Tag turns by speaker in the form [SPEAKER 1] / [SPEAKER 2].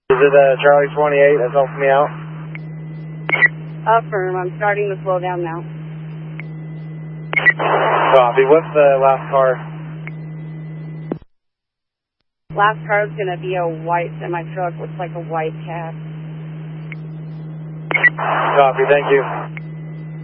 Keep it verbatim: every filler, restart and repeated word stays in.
[SPEAKER 1] Is it uh, Charlie twenty-eight that's helping me out?
[SPEAKER 2] Affirm, I'm starting to slow down now.
[SPEAKER 1] Copy. What's the last car?
[SPEAKER 2] Last car is going to be a white semi-truck. Looks like a white cab.
[SPEAKER 1] Copy, thank you.